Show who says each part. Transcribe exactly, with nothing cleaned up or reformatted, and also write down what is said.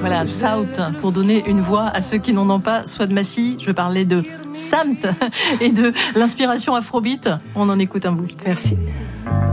Speaker 1: Voilà, South, pour donner une voix à ceux qui n'en ont pas, soit de Massy. Je parlais de Samt et de l'inspiration afrobeat. On en écoute un bout.
Speaker 2: Merci.